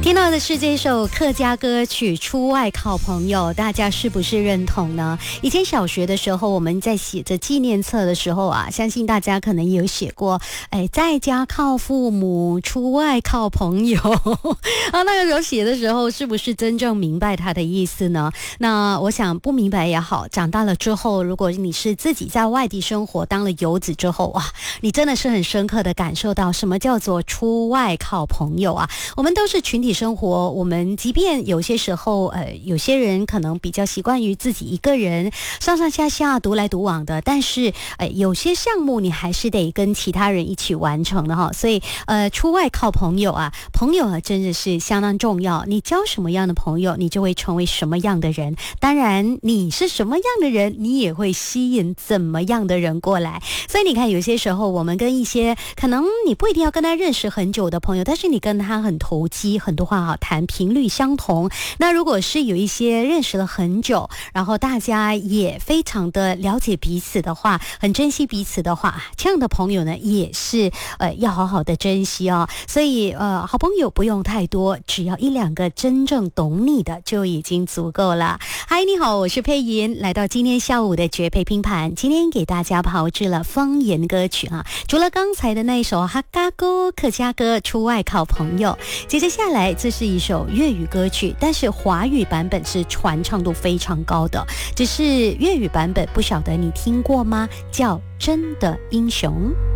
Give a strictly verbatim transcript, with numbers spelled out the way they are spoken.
听到的是这首客家歌曲《出外靠朋友》，大家是不是认同呢？以前小学的时候，我们在写着纪念册的时候啊，相信大家可能也有写过，哎，在家靠父母，出外靠朋友啊。那个时候写的时候，是不是真正明白它的意思呢？那我想不明白也好，长大了之后，如果你是自己在外地生活，当了游子之后啊，你真的是很深刻的感受到什么叫做出外靠朋友啊。我们都是群体生活，我们即便有些时候呃，有些人可能比较习惯于自己一个人上上下下独来独往的，但是呃，有些项目你还是得跟其他人一起完成的哈。所以呃，出外靠朋友啊，朋友啊真的是相当重要。你交什么样的朋友，你就会成为什么样的人。当然，你是什么样的人，你也会吸引怎么样的人过来。所以你看，有些时候我们跟一些可能你不一定要跟他认识很久的朋友，但是你跟他很投机，很多话好谈，频率相同。那如果是有一些认识了很久，然后大家也非常的了解彼此的话，很珍惜彼此的话，这样的朋友呢，也是呃要好好的珍惜哦。所以呃，好朋友不用太多，只要一两个真正懂你的就已经足够了。嗨，你好，我是佩莹，来到今天下午的绝配拼盘，今天给大家炮制了方言歌曲啊，除了刚才的那一首哈嘎歌客家歌出外靠朋友，接着下来这是一首粤语歌曲，但是华语版本是传唱度非常高的，只是粤语版本不晓得你听过吗？叫真的英雄。